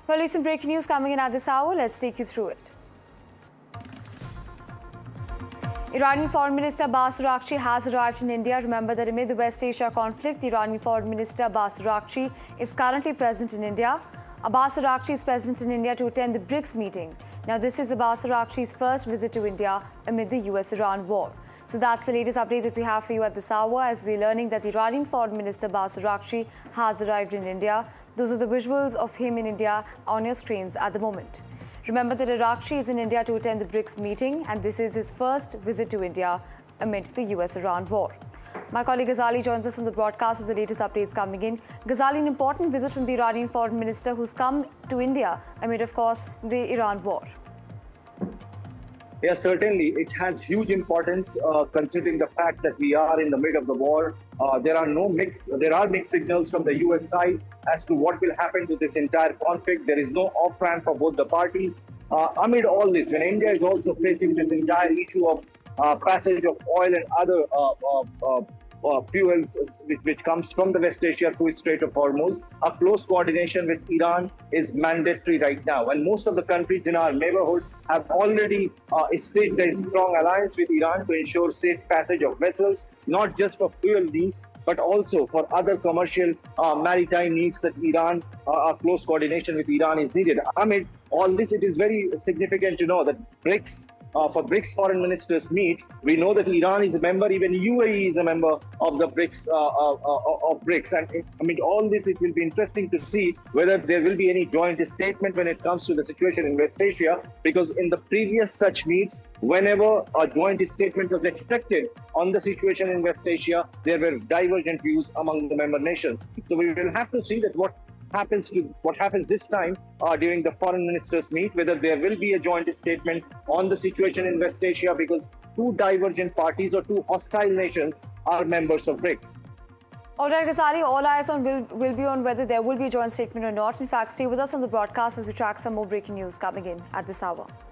Well, recent breaking news coming in at this hour. Let's take you through it. Iranian Foreign Minister Abbas Araghchi has arrived in India. Remember that amid the West Asia conflict, the Iranian Foreign Minister Abbas Araghchi is currently present in India. Abbas Araghchi is present in India to attend the BRICS meeting. Now, this is Abbas Araghchi's first visit to India amid the US-Iran war. So that's the latest update that we have for you at this hour, as we're learning that the Iranian Foreign Minister Abbas Araghchi has arrived in India. Those are the visuals of him in India on your screens at the moment. Remember that Araghchi is in India to attend the BRICS meeting, and this is his first visit to India amid the US-Iran war. My colleague Ghazali joins us from the broadcast with the latest updates coming in. Ghazali, an important visit from the Iranian Foreign Minister who's come to India amid, of course, the Iran war. Yes, certainly. It has huge importance considering the fact that we are in the middle of the war. There are mixed signals from the US side as to what will happen to this entire conflict. There is no off-ramp for both the parties. Amid all this, when India is also facing this entire issue of passage of oil and other fuels which comes from the West Asia through Strait of Hormuz, a close coordination with Iran is mandatory right now. And most of the countries in our neighborhood have already staged a strong alliance with Iran to ensure safe passage of vessels, not just for fuel needs, but also for other commercial maritime needs that Iran, a close coordination with Iran is needed. Amid all this, it is very significant to know that for BRICS foreign ministers meet, we know that Iran is a member, even UAE is a member of the BRICS. And amid all this, it will be interesting to see whether there will be any joint statement when it comes to the situation in West Asia, because in the previous such meets, whenever a joint statement was expected on the situation in West Asia, there were divergent views among the member nations. So we will have to see that what happens this time during the foreign ministers meet, whether there will be a joint statement on the situation in West Asia, because two divergent parties or two hostile nations are members of BRICS. All right, Ghazali, all eyes will be on whether there will be a joint statement or not. In fact, stay with us on the broadcast as we track some more breaking news coming in at this hour.